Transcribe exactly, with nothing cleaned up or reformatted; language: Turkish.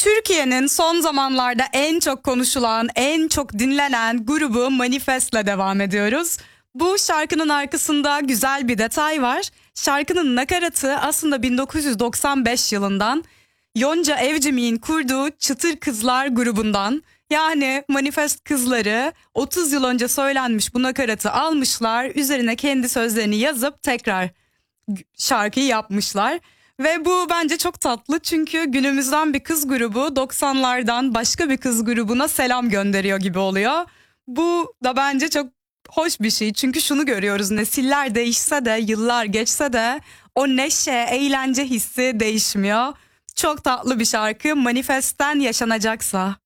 Türkiye'nin son zamanlarda en çok konuşulan, en çok dinlenen grubu Manifest'le devam ediyoruz. Bu şarkının arkasında güzel bir detay var. Şarkının nakaratı aslında bin dokuz yüz doksan beş yılından Yonca Evcimik'in kurduğu Çıtır Kızlar grubundan. Yani Manifest kızları otuz yıl önce söylenmiş bu nakaratı almışlar, üzerine kendi sözlerini yazıp tekrar şarkıyı yapmışlar. Ve bu bence çok tatlı, çünkü günümüzden bir kız grubu doksanlardan başka bir kız grubuna selam gönderiyor gibi oluyor. Bu da bence çok hoş bir şey, çünkü şunu görüyoruz: nesiller değişse de, yıllar geçse de o neşe, eğlence hissi değişmiyor. Çok tatlı bir şarkı, Manifest'ten Yaşanacaksa.